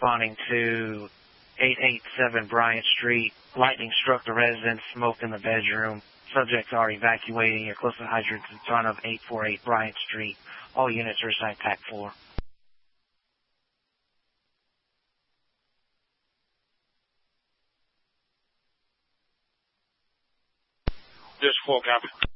responding to 887 Bryant Street. Lightning struck the residence, smoke in the bedroom. Subjects are evacuating. Your closest hydrants in front of 848 Bryant Street. All units are assigned TAC 4. This 4, copy.